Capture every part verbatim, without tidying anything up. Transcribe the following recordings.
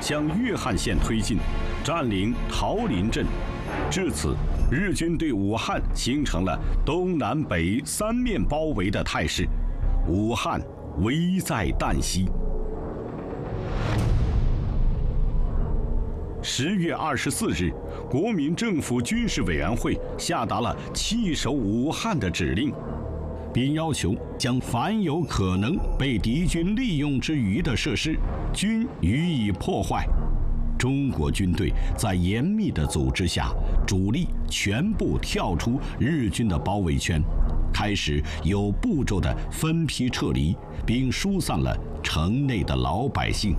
向粤汉线推进，占领桃林镇。至此，日军对武汉形成了东南北三面包围的态势，武汉危在旦夕。十月二十四日，国民政府军事委员会下达了弃守武汉的指令，并要求将凡有可能被敌军利用之余的设施，均予以破坏。中国军队在严密的组织下，主力全部跳出日军的包围圈，开始有步骤地分批撤离，并疏散了城内的老百姓。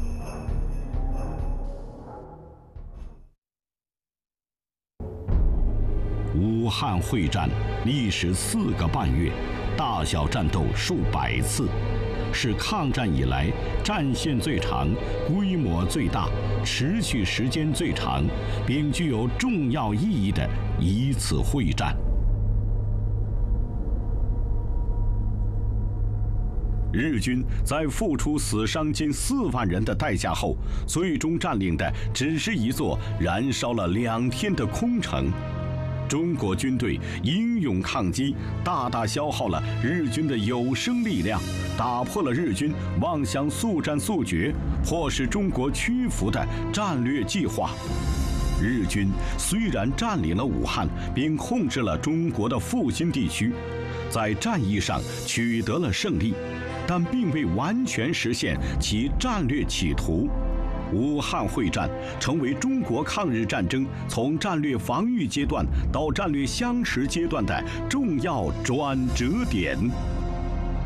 武汉会战历时四个半月，大小战斗数百次，是抗战以来战线最长、规模最大、持续时间最长，并具有重要意义的一次会战。日军在付出死伤近四万人的代价后，最终占领的只是一座燃烧了两天的空城。中国军队英勇抗击，大大消耗了日军的有生力量，打破了日军妄想速战速决、迫使中国屈服的战略计划。日军虽然占领了武汉，并控制了中国的复兴地区，在战役上取得了胜利，但并未完全实现其战略企图。武汉会战成为中国抗日战争从战略防御阶段到战略相持阶段的重要转折点。